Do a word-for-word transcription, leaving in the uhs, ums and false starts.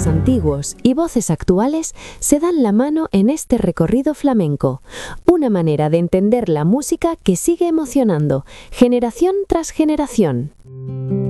autores antiguos y voces actuales se dan la mano en este recorrido flamenco, una manera de entender la música que sigue emocionando, generación tras generación.